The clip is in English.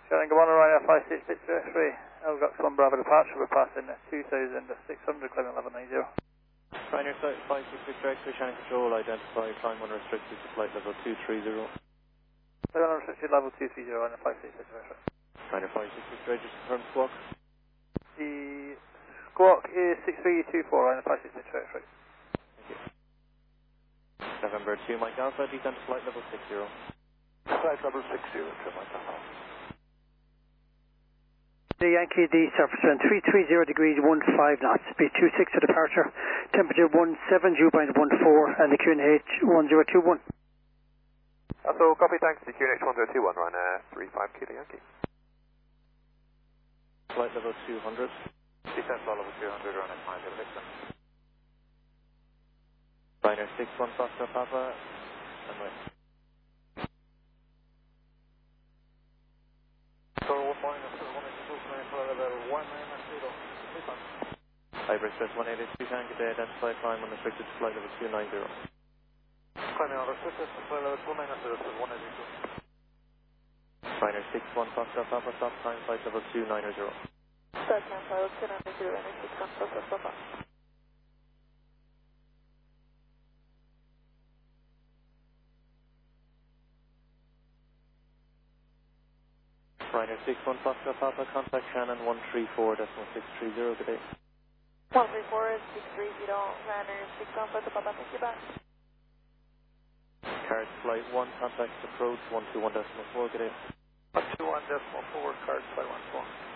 Shannon, good morning, Ryan 56603. Elgox 1 Bravo departure, we're passing 2,600, climbing 1190. Ryanair 566 Shannon Control, identify climb unrestricted to flight level 230. Climb unrestricted level 230, Ryan 56603. Ryanair 566 register confirm squawk. The squawk is 6324, Ryan 56603. Thank you. November 2 Mike Alpha, descend to flight level 60. Flight level 60 to Mike Alpha. The Yankee D surface wind 330 degrees 15 knots, speed 26 to departure, temperature 17, dew point 14, and the QNH 1021. So copy, thanks, the QNH 1021, run 35 Kilo Yankee. Flight level 200. Descent flight level 200, run 5 Kilo Victor. Ryanair 61 Foxtrot Papa, and wait. So 1 morning, Hybrid Express 182 Tango Day, identify climb unrestricted to flight level 290. Climbing unrestricted to flight level 290, this is 182. Ryanair 61 Foxtrot Papa, stop time flight level 290. Start time flight level 290, Ryanair 61 Foxtrot Papa. Ryanair 61 Foxtrot Papa, contact Shannon 134.630, good day. 134 630, Ryanair 61 Foxtrot Papa, thank you back. Cards flight 1, contact approach 121.4, good day. 121.4, cards flight 14.